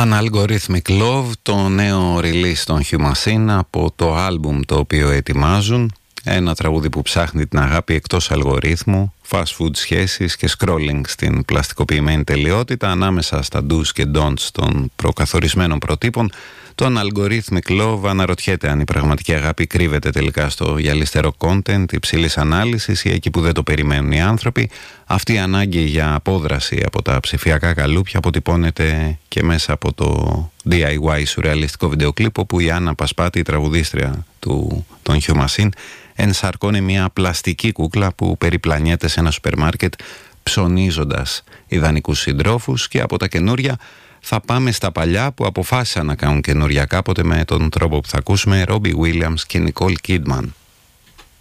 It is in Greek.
Unalgorithmic Love, το νέο release των Humasin από το άλμπουμ το οποίο ετοιμάζουν. Ένα τραγούδι που ψάχνει την αγάπη εκτός αλγορίθμου, fast food σχέσεις και scrolling στην πλαστικοποιημένη τελειότητα ανάμεσα στα do's και don'ts των προκαθορισμένων προτύπων. Το Unalgorithmic Love αναρωτιέται αν η πραγματική αγάπη κρύβεται τελικά στο γυαλιστερό content υψηλής ανάλυσης ή εκεί που δεν το περιμένουν οι άνθρωποι. Αυτή η ανάγκη για απόδραση από τα ψηφιακά καλούπια αποτυπώνεται και μέσα από το DIY σουρεαλιστικό βιντεοκλίπ, όπου η Άννα Πασπάτη, η τραγουδίστρια των Humasin, ενσαρκώνει μια πλαστική κούκλα που περιπλανιέται σε ένα σούπερ μάρκετ ψωνίζοντας ιδανικούς συντρόφους. Και από τα καινούρια θα πάμε στα παλιά που αποφάσισαν να κάνουν καινούρια κάποτε με τον τρόπο που θα ακούσουμε, Robbie Williams και Nicole Kidman.